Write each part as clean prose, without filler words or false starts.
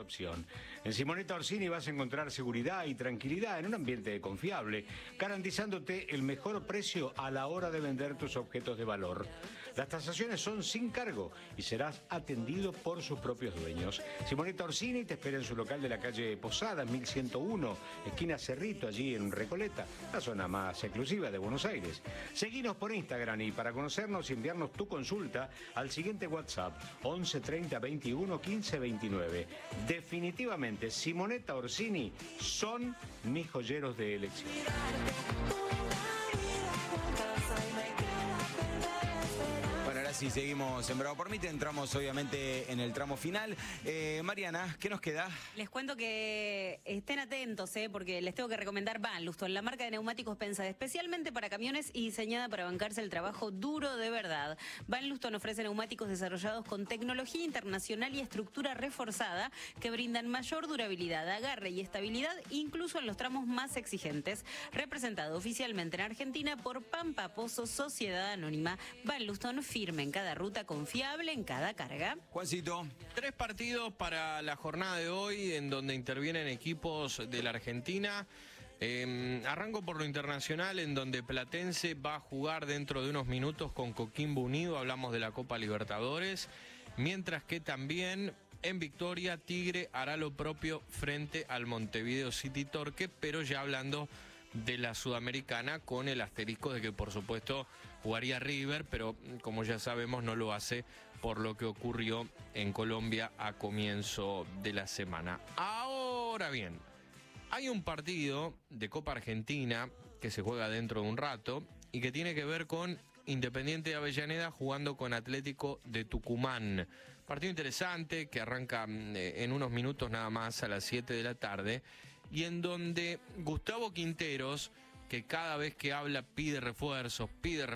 opción. En Simonetta Orsini vas a encontrar seguridad y tranquilidad en un ambiente confiable, garantizándote el mejor precio a la hora de vender tus objetos de valor. Las tasaciones son sin cargo y serás atendido por sus propios dueños. Simonetta Orsini te espera en su local de la calle Posadas, 1101, esquina Cerrito, allí en Recoleta, la zona más exclusiva de Buenos Aires. Seguinos por Instagram y para conocernos y enviarnos tu consulta al siguiente WhatsApp 11 30 21 15 29. Definitivamente Simonetta Orsini son mis joyeros de elección. Bueno, ahora sí, seguimos en Bravo por Mí, entramos obviamente en el tramo final. Mariana, ¿qué nos queda? Les cuento que estén atentos, porque les tengo que recomendar Van Luston, la marca de neumáticos pensada especialmente para camiones y diseñada para bancarse el trabajo duro de verdad. Van Luston ofrece neumáticos desarrollados con tecnología internacional y estructura reforzada que brindan mayor durabilidad, agarre y estabilidad, incluso en los tramos más exigentes. Representado oficialmente en Argentina por Pampa Pozo Sociedad Anónima. Van Luston, firme en cada ruta, confiable en cada carga. Juancito. 3 partidos para la jornada de hoy en donde intervienen equipos de la Argentina. Arranco por lo internacional, en donde Platense va a jugar dentro de unos minutos con Coquimbo Unido. Hablamos de la Copa Libertadores. Mientras que también en Victoria, Tigre hará lo propio frente al Montevideo City Torque, pero ya hablando de la Sudamericana, con el asterisco de que por supuesto jugaría River, pero como ya sabemos no lo hace por lo que ocurrió en Colombia a comienzo de la semana. Ahora bien, hay un partido de Copa Argentina que se juega dentro de un rato y que tiene que ver con Independiente de Avellaneda jugando con Atlético de Tucumán. Partido interesante que arranca en unos minutos nada más, a las 7 de la tarde, y en donde Gustavo Quinteros, que cada vez que habla pide refuerzos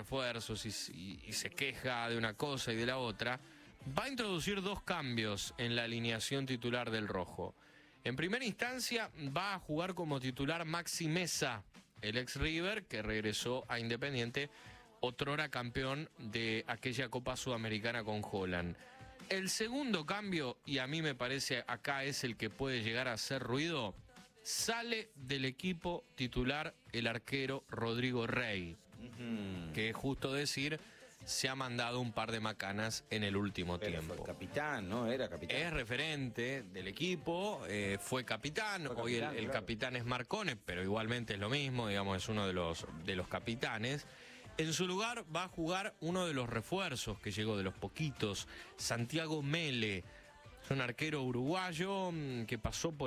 y se queja de una cosa y de la otra, va a introducir 2 cambios en la alineación titular del rojo. En primera instancia va a jugar como titular Maxi Mesa, el ex River que regresó a Independiente, otrora campeón de aquella Copa Sudamericana con Holland. El segundo cambio, y a mí me parece acá es el que puede llegar a hacer ruido, sale del equipo titular el arquero Rodrigo Rey, que es justo decir, se ha mandado un par de macanas en el último tiempo. Fue capitán, ¿no? Era capitán. Es referente del equipo, fue capitán. Hoy el capitán es Marcone, pero igualmente es lo mismo, digamos, es uno de los capitanes. En su lugar va a jugar uno de los refuerzos que llegó, de los poquitos, Santiago Mele. Es un arquero uruguayo que pasó por